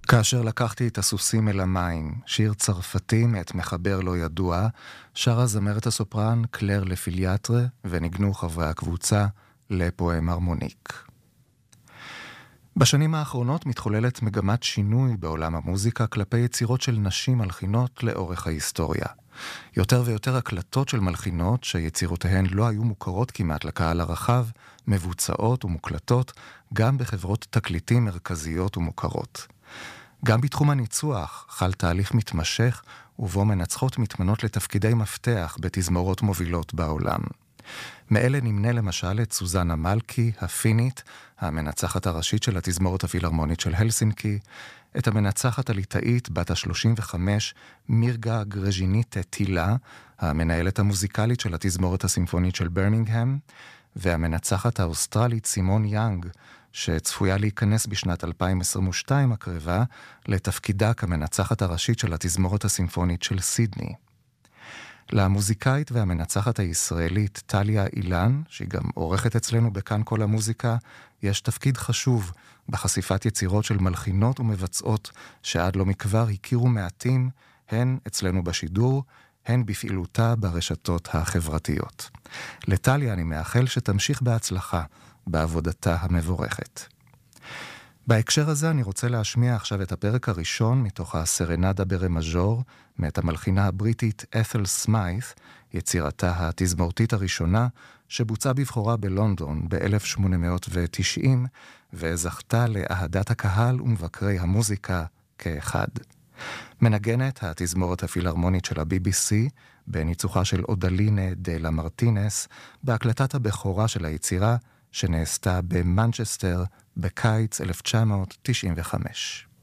כאשר לקחתי את הסוסים אל המים, שיר צרפתי מאת מחבר לא ידוע, שרה זמרת הסופרן קלר לפיליאטרה, וניגנו חברי הקבוצה לפואם הרמוניק. בשנים האחרונות מתחוללת מגמת שינוי בעולם המוזיקה כלפי יצירות של נשים מלחינות לאורך ההיסטוריה. יותר ויותר הקלטות של מלחינות שיצירותיהן לא היו מוכרות כמעט לקהל הרחב, מבוצעות ומוקלטות גם בחברות תקליטים מרכזיות ומוכרות. גם בתחום הניצוח חל תהליך מתמשך ובו מנצחות מתמנות לתפקידי מפתח בתזמורות מובילות בעולם. מאלה נמנה למשל את סוזנה מלכי, הפינית, המנצחת הראשית של התזמורת הפילהרמונית של הלסינקי, את המנצחת הליטאית בת ה-35 מירגה גרז'יניטה טילה, המנהלת המוזיקלית של התזמורת הסימפונית של ברמינגהם, והמנצחת האוסטרלית סימון יאנג, שצפויה להיכנס בשנת 2022 הקרבה לתפקידה כמנצחת הראשית של התזמורת הסימפונית של סידני. למוזיקאית והמנצחת הישראלית טליה אילן, שהיא גם עורכת אצלנו בכאן כל המוזיקה, יש תפקיד חשוב בחשיפת יצירות של מלחינות ומבצעות שעד לא מכבר הכירו מעטים, הן אצלנו בשידור, הן בפעילותה ברשתות החברתיות. לטליה אני מאחל שתמשיך בהצלחה בעבודתה המבורכת. בהקשר הזה אני רוצה להשמיע עכשיו את הפרק הראשון מתוך הסרנדה ברה מז'ור, מאת המלחינה הבריטית את'ל סמיית', יצירתה התזמורתית הראשונה, שבוצעה בבחורה בלונדון ב-1890, וזכתה לאהדת הקהל ומבקרי המוזיקה כאחד. מנגנת התזמורת הפילהרמונית של ה-BBC, בניצוחה של אודלינה דה לה מרטינס, בהקלטת הבכורה של היצירה, שנעשתה במנצ'סטר בקיץ 1995.